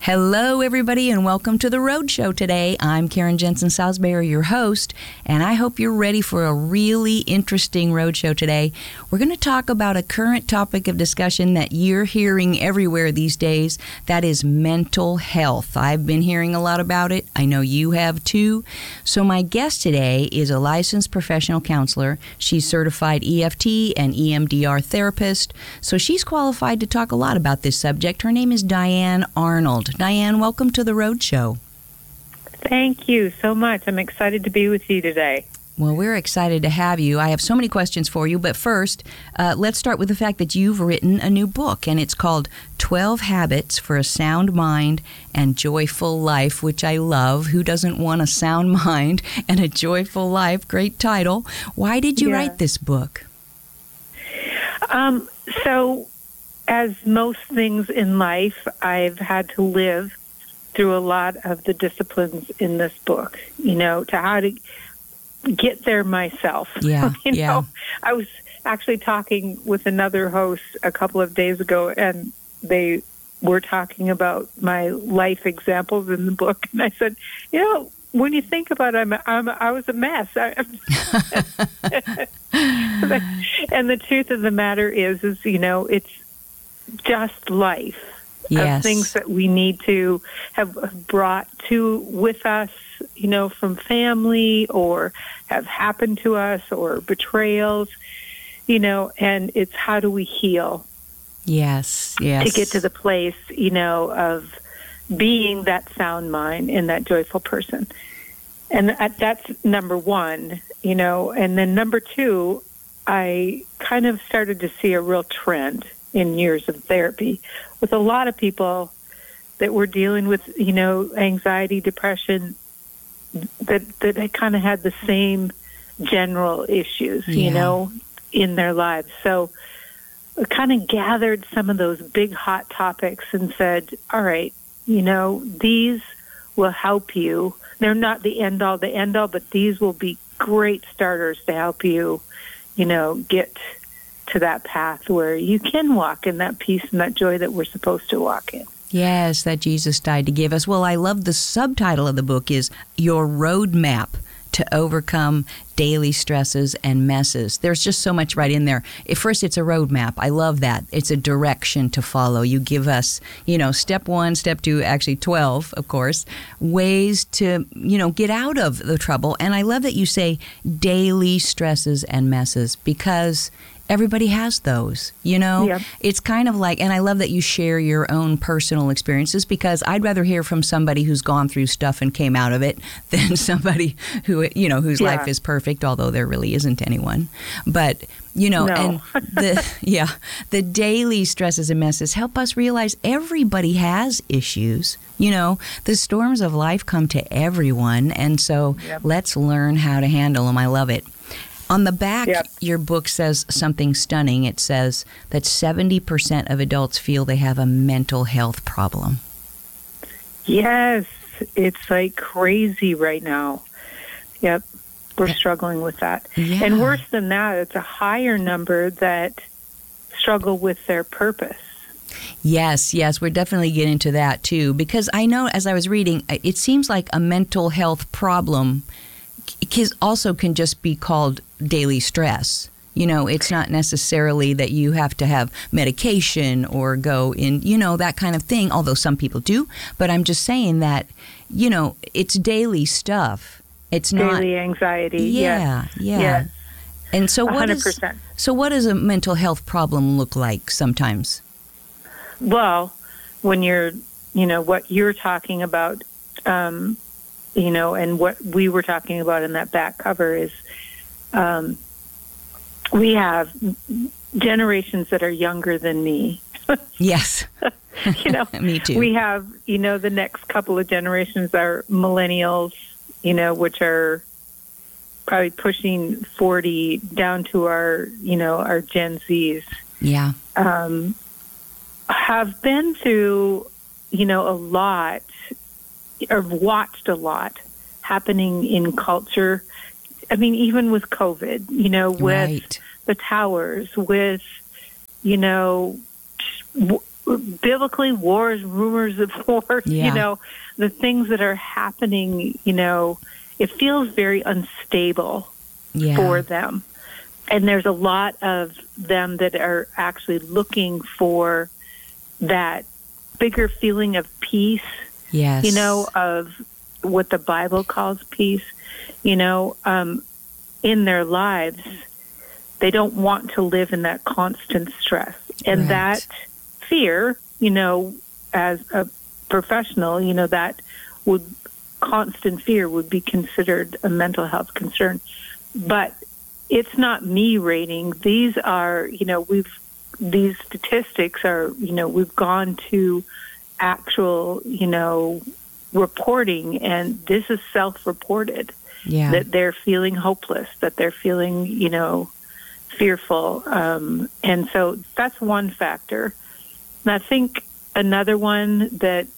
Hello, everybody, and welcome to the Road Show today. I'm Karen Jensen Salisbury, your host, and I hope you're ready for a really interesting road show today. We're going to talk about a current topic of discussion that you're hearing everywhere these days. That is mental health. I've been hearing a lot about it. I know you have too. So my guest today is a licensed professional counselor. She's certified EFT and EMDR therapist, so she's qualified to talk a lot about this subject. Her name is Diane Arnold. Diane, welcome to the Road Show. Thank you so much. I'm excited to be with you today. Well, we're excited to have you. I have so many questions for you, but first, let's start with the fact that you've written a new book, and it's called 12 Habits for a Sound Mind and Joyful Life, which I love. Who doesn't want a sound mind and a joyful life? Great title. Why did you write this book? So, as most things in life, I've had to live through a lot of the disciplines in this book, to how to get there myself. Yeah, I was actually talking with another host a couple of days ago, and they were talking about my life examples in the book, and I said, when you think about it, I was a mess. And the truth of the matter is it's just life. Yes. Of things that we need to have brought with us, from family or have happened to us or betrayals, and it's how do we heal? Yes. To get to the place, of being that sound mind and that joyful person. And that's number one, and then number two, I kind of started to see a real trend in years of therapy with a lot of people that were dealing with, anxiety, depression, that kind of had the same general issues, in their lives. So I kind of gathered some of those big hot topics and said, all right, these will help you. They're not the end all, but these will be great starters to help you, get to that path where you can walk in that peace and that joy that we're supposed to walk in. Yes, that Jesus died to give us. Well, I love the subtitle of the book is Your Roadmap to Overcome Daily Stresses and Messes. There's just so much right in there. At first, it's a roadmap. I love that. It's a direction to follow. You give us, step 1, step 2, actually 12, of course, ways to, get out of the trouble. And I love that you say daily stresses and messes because everybody has those, Yep. It's kind of like, and I love that you share your own personal experiences because I'd rather hear from somebody who's gone through stuff and came out of it than somebody who, whose life is perfect, although there really isn't anyone. But, No. and the daily stresses and messes help us realize everybody has issues. The storms of life come to everyone. And so let's learn how to handle them. I love it. On the back, your book says something stunning. It says that 70% of adults feel they have a mental health problem. Yes, it's like crazy right now. Yep, we're struggling with that. Yeah. And worse than that, it's a higher number that struggle with their purpose. Yes, we're definitely getting into that too. Because I know as I was reading, it seems like a mental health problem also can just be called daily stress. It's not necessarily that you have to have medication or go in, that kind of thing, although some people do. But I'm just saying that, it's daily stuff. It's not daily anxiety. Yeah. Yes. And so 100%. What does a mental health problem look like sometimes? Well, when you're, what you're talking about, and what we were talking about in that back cover is we have generations that are younger than me. Yes. Me too. We have, the next couple of generations are millennials, which are probably pushing 40 down to our, our Gen Zs. Yeah. Have been through, a lot or watched a lot happening in culture. I mean, even with COVID, with the towers, with, biblically, wars, rumors of wars, Yeah. the things that are happening, it feels very unstable Yeah. for them. And there's a lot of them that are actually looking for that bigger feeling of peace, Yes. of what the Bible calls peace, in their lives. They don't want to live in that constant stress. And Right. that fear, as a professional, that constant fear would be considered a mental health concern. But it's not me rating. These are, these statistics are, we've gone to actual, reporting, and this is self-reported. Yeah. That they're feeling hopeless, that they're feeling, fearful. And so that's one factor. And I think another one that,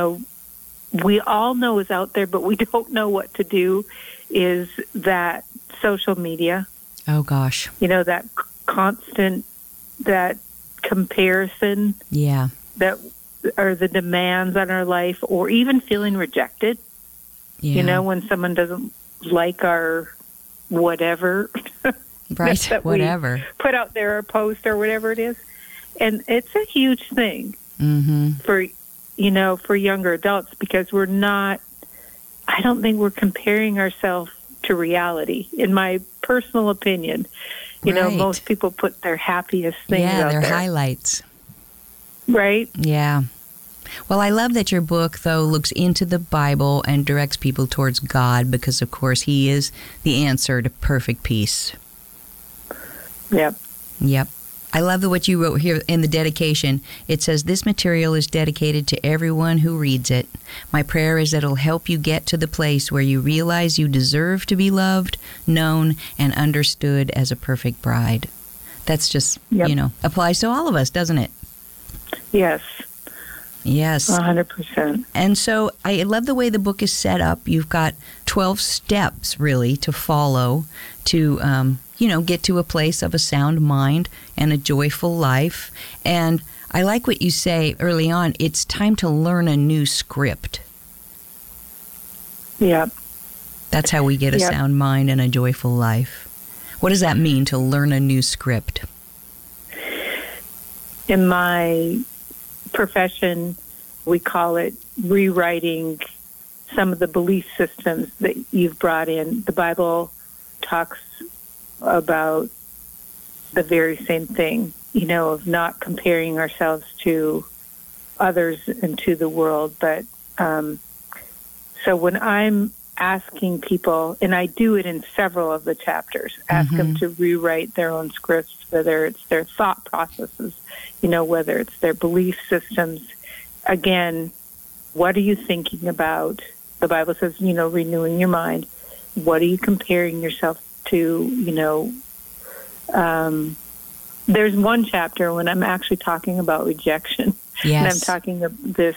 we all know is out there, but we don't know what to do, is that social media. Oh, gosh. That constant, that comparison. Yeah. That are the demands on our life, or even feeling rejected. Yeah. When someone doesn't like our whatever. Right, that whatever. we put out there, a post or whatever it is. And it's a huge thing for younger adults, because I don't think we're comparing ourselves to reality, in my personal opinion. Right. Most people put their happiest things out their there. highlights. Right? Yeah. Well, I love that your book, though, looks into the Bible and directs people towards God, because, of course, He is the answer to perfect peace. Yep. Yep. I love what you wrote here in the dedication. It says, "This material is dedicated to everyone who reads it. My prayer is that it'll help you get to the place where you realize you deserve to be loved, known, and understood as a perfect bride." That's just, applies to all of us, doesn't it? Yes. Yes. 100%. And so I love the way the book is set up. You've got 12 steps, really, to follow to, get to a place of a sound mind and a joyful life. And I like what you say early on. It's time to learn a new script. Yep. That's how we get a sound mind and a joyful life. What does that mean, to learn a new script? In my profession, we call it rewriting some of the belief systems that you've brought in. The Bible talks about the very same thing, of not comparing ourselves to others and to the world. But so when I'm asking people, and I do it in several of the chapters, ask them to rewrite their own scripts, whether it's their thought processes, whether it's their belief systems. Again, what are you thinking about? The Bible says, renewing your mind. What are you comparing yourself to? There's one chapter when I'm actually talking about rejection. Yes. And I'm talking to this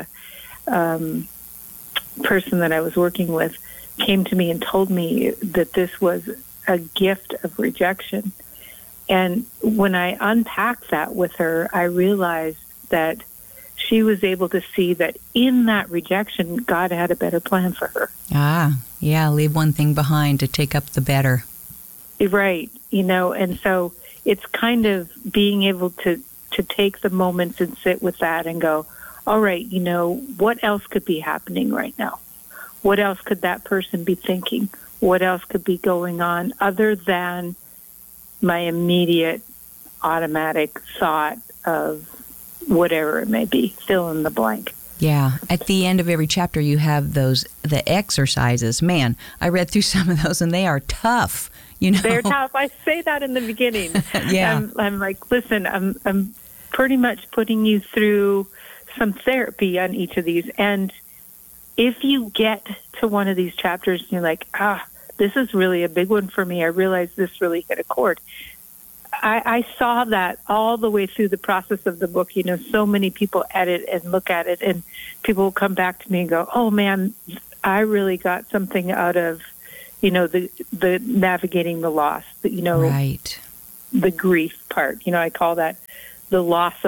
person that I was working with came to me and told me that this was a gift of rejection. And when I unpacked that with her, I realized that she was able to see that in that rejection, God had a better plan for her. Ah, yeah, leave one thing behind to take up the better. Right, and so it's kind of being able to take the moments and sit with that and go, all right, what else could be happening right now? What else could that person be thinking? What else could be going on other than my immediate automatic thought of whatever it may be, fill in the blank. Yeah. At the end of every chapter, you have the exercises. Man, I read through some of those, and they are tough. They're tough. I say that in the beginning. Yeah. I'm like, listen, I'm pretty much putting you through some therapy on each of these. And if you get to one of these chapters and you're like, this is really a big one for me, I realize this really hit a chord. I saw that all the way through the process of the book. So many people edit and look at it, and people will come back to me and go, oh, man, I really got something out of, the navigating the loss, right. the grief part. I call that the loss of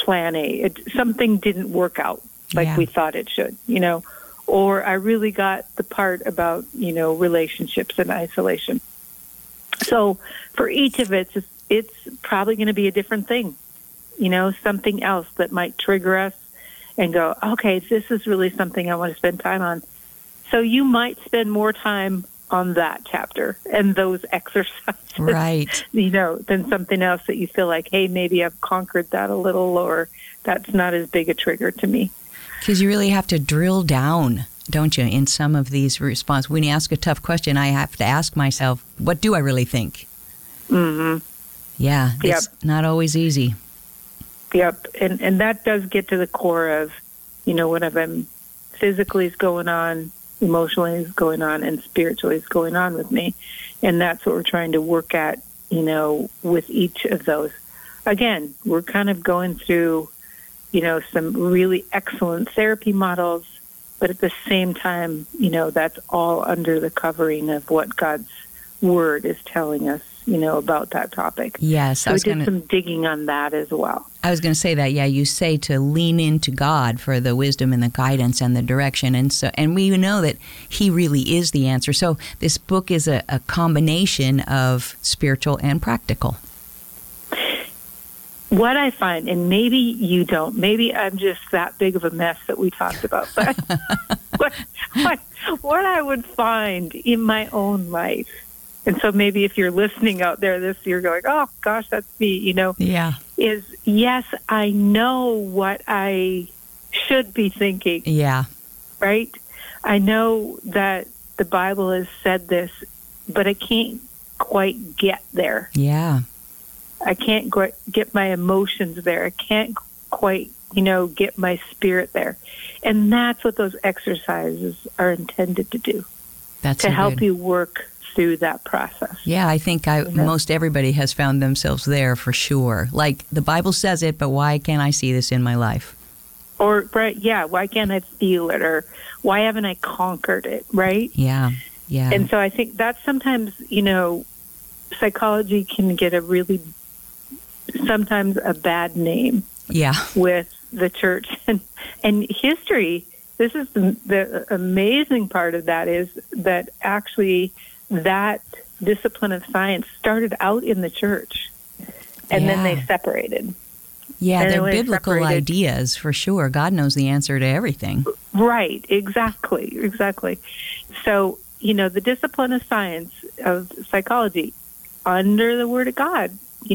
plan A. Something didn't work out like we thought it should, or I really got the part about, relationships and isolation. So for each of it, it's probably going to be a different thing, something else that might trigger us and go, okay, this is really something I want to spend time on. So you might spend more time on that chapter and those exercises, right? Than something else that you feel like, hey, maybe I've conquered that a little, or that's not as big a trigger to me. Because you really have to drill down, don't you, in some of these responses. When you ask a tough question, I have to ask myself, what do I really think? Mm-hmm. Yeah, it's not always easy. Yep, and that does get to the core of, what I'm physically is going on, emotionally is going on, and spiritually is going on with me. And that's what we're trying to work at, with each of those. Again, we're kind of going through, some really excellent therapy models, but at the same time, that's all under the covering of what God's Word is telling us, about that topic. Yes. So we did some digging on that as well. I was going to say that, you say to lean into God for the wisdom and the guidance and the direction. And we know that He really is the answer. So this book is a combination of spiritual and practical. What I find, and maybe you don't, maybe I'm just that big of a mess that we talked about, but what I would find in my own life, and so maybe if you're listening out there, you're going, oh, gosh, that's me, is, yes, I know what I should be thinking. Yeah. Right? I know that the Bible has said this, but I can't quite get there. Yeah. I can't get my emotions there. I can't quite, get my spirit there. And that's what those exercises are intended to do. That's to help you work through that process. Yeah, I think most everybody has found themselves there for sure. Like the Bible says it, but why can't I see this in my life? Or, why can't I feel it? Or why haven't I conquered it, right? Yeah. And so I think that sometimes, psychology can get sometimes a bad name with the church and history. This is the amazing part of that is that actually that discipline of science started out in the church and then they separated. Yeah, they're biblical ideas for sure. God knows the answer to everything. Right, exactly. So, the discipline of science, of psychology, under the Word of God,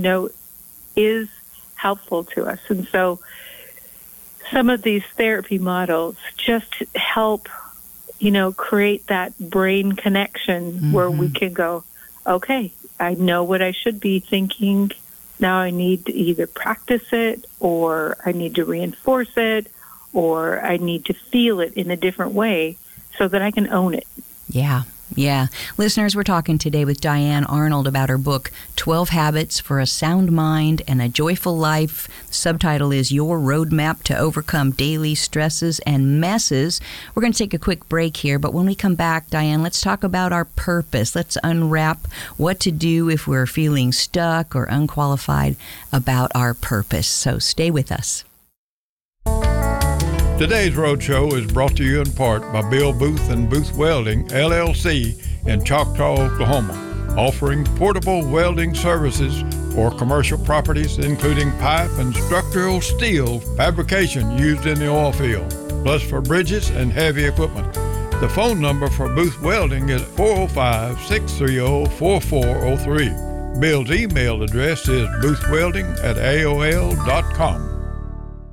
is helpful to us. And so some of these therapy models just help, create that brain connection where we can go, okay, I know what I should be thinking. Now I need to either practice it, or I need to reinforce it, or I need to feel it in a different way so that I can own it. Yeah. Listeners, we're talking today with Diane Arnold about her book, 12 Habits for a Sound Mind and a Joyful Life. The subtitle is Your Roadmap to Overcome Daily Stresses and Messes. We're going to take a quick break here, but when we come back, Diane, let's talk about our purpose. Let's unwrap what to do if we're feeling stuck or unqualified about our purpose. So stay with us. Today's Roadshow is brought to you in part by Bill Booth and Booth Welding, LLC in Choctaw, Oklahoma, offering portable welding services for commercial properties, including pipe and structural steel fabrication used in the oil field, plus for bridges and heavy equipment. The phone number for Booth Welding is 405-630-4403. Bill's email address is boothwelding@aol.com.